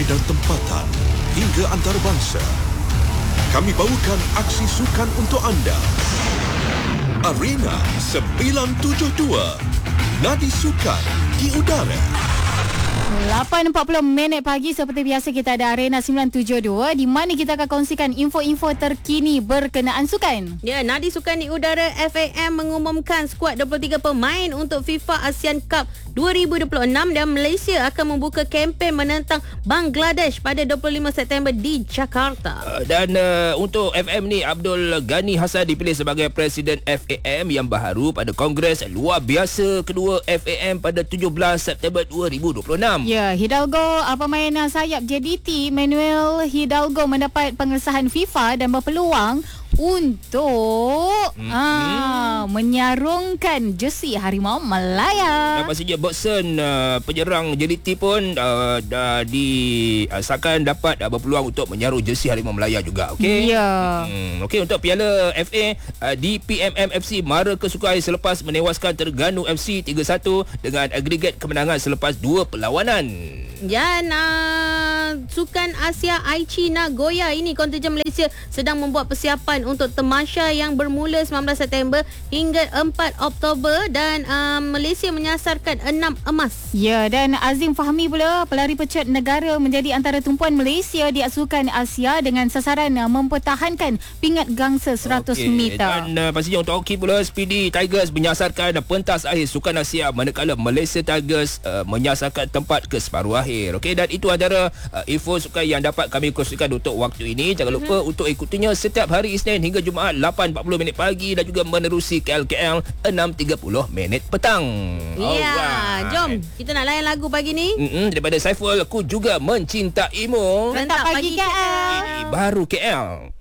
dan tempatan hingga antarabangsa. Kami bawakan aksi sukan untuk anda. Arena 972. Nadi sukan di udara. 8.40 minit pagi, seperti biasa kita ada Arena 972 di mana kita akan kongsikan info-info terkini berkenaan sukan. Ya, Nadi Sukan di Udara FAM mengumumkan skuad 23 pemain untuk FIFA ASEAN Cup 2026 dan Malaysia akan membuka kempen menentang Bangladesh pada 25 September di Jakarta. Dan untuk FM ni, Abdul Ghani Hassan dipilih sebagai Presiden FAM yang baharu pada Kongres Luar Biasa kedua FAM pada 17 September 2026. Ya, Hidalgo, pemain sayap JDT Manuel Hidalgo mendapat pengesahan FIFA dan berpeluang untuk menyarungkan jersey Harimau Malaya. Dan pastinya Bergson, penyerang JDT pun disahkan dapat berpeluang untuk menyarung jersey Harimau Malaya juga. Okey. Ya. Okey, untuk Piala FA di PMM FC mara ke Sukai selepas menewaskan Terengganu FC 3-1 dengan agregat kemenangan selepas 2 perlawanan. Dan Sukan Asia Aichi Nagoya ini, kontingen Malaysia sedang membuat persiapan untuk temasya yang bermula 19 September hingga 4 Oktober dan Malaysia menyasarkan 6 emas. Ya, dan Azim Fahmi pula, pelari pecut negara, menjadi antara tumpuan Malaysia di Sukan Asia dengan sasaran mempertahankan pingat gangsa 100 meter. Dan pastinya untuk hoki pula, Speedy Tigers menyasarkan pentas akhir Sukan Asia manakala Malaysia Tigers menyasarkan tempat ke separuh akhir. Okey, dan itu antara info sukan yang dapat kami kongsikan untuk waktu ini. Jangan lupa untuk ikutinya setiap hari Isnin hingga Jumaat 8.40 minit pagi dan juga menerusi KLKL 6.30 minit petang. Ya, jom kita nak layan lagu pagi ni. Daripada Saiful, Aku Juga Mencintaimu. Rentak Pagi KL. Ini baru KL.